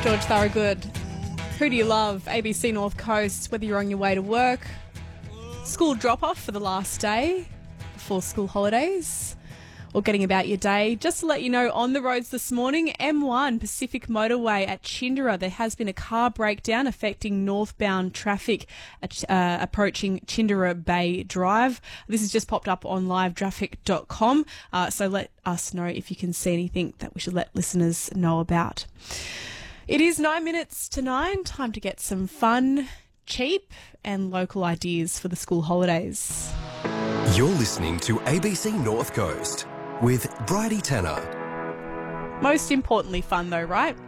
George Thorogood. Who do you love? ABC North Coast, whether you're on your way to work, school drop-off for the last day before school holidays, or getting about your day. Just to let you know, on the roads this morning, M1 Pacific Motorway at Chindera, there has been a car breakdown affecting northbound traffic approaching Chindera Bay Drive. This has just popped up on livetraffic.com, so let us know if you can see anything that we should let listeners know about. It is 9 minutes to 9, time to get some fun, cheap and local ideas for the school holidays. You're listening to ABC North Coast with Bridie Tanner. Most importantly, fun though, right?